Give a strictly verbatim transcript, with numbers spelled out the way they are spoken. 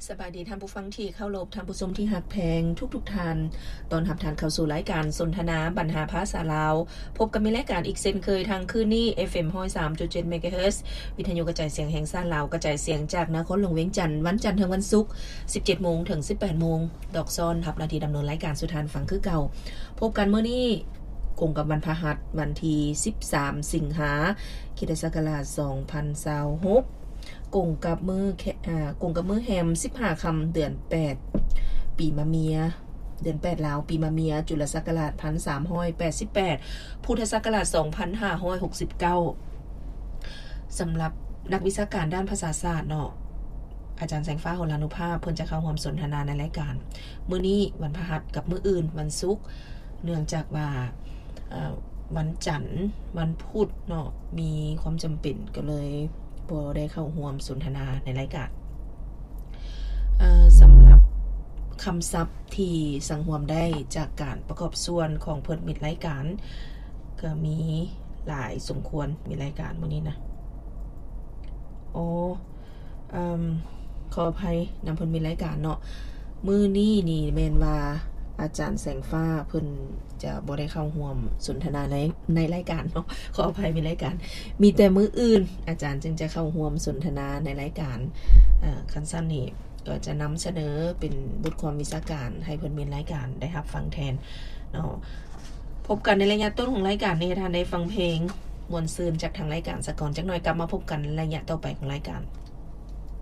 สบายดีท่านผู้ฟังที่เข้ารบท่านผู้ชมที่หักแพงทุกๆท่านตอนหับทานเข้าสู่รายการสนทนาบรรหาภาษาลาวพบกับมีรายการอีกเช่นเคยทางคืนนี้ เอฟ เอ็ม หนึ่งร้อยสามจุดเจ็ด เมกะเฮิรตซ์วิทยุกระจายเสียงแห่งชาติลาวกระจายเสียงจากนครหลวงเวียงจันทน์วันจันทร์ถึงวันศุกร์ สิบเจ็ดโมง ถึง สิบแปดโมงดอกซอนทับนาทีดำเนินรายการสุทานฟังคือเก่าพบกันมื้อนี้กงกับวันพฤหัสวันที่สิบสามสิงหาคมศักราชสองพันยี่สิบหกกงกับมืออ่ากงกับมือแฮมสิบห้าค่ำเดือนแปดปีมะเมียเดือนแปดลาวปีมะเมียจุลศักราชหนึ่งพันสามร้อยแปดสิบแปดพุทธศักราชสองพันห้าร้อยหกสิบเก้าสำหรับนักวิชาการด้านภาษาศาสตร์เนาะอาจารย์แสงฟ้าโหรานุภาพเพิ่นจะเข้าร่วมสนทนาในรายการมื้อนี้วันพฤหัสกับมื้ออื่นวันศุกร์เนื่องจากว่าวันจันทร์วันพุธเนาะมีความจำเป็นก็เลยบ่ได้เข้าร่วมสนทนาในรายการสำหรับคำศัพท์ที่สังรวมได้จากการประกอบส่วนของเพิ่นมิตรรายการก็มีหลายสมควรมีรายการมื้อนี้นะโอ้อืมขออภัยนำเพิ่นมีรายการเนาะมื้อนี้นี่แม่นว่าอาจารย์แสงฟ้าเพิ่นจะบ่ได้เข้าร่วมสนทนาในในรายการเนาะขออภัยมีรายการมีแต่มื้ออื่นอาจารย์จึงจะเข้าร่วมสนทนาในรายการเอ่อคันซั่นนี้ก็จะนำเสนอเป็นบทความวิชาการให้เพิ่นมีรายการได้รับฟังแทนเนาะพบกันในระยะต้นของรายการนี้ท่านได้ฟังเพลงม่วนซื่นจากทางรายการสะก่อนจักหน่อยกลับมาพบกันในระยะต่อไปของรายการ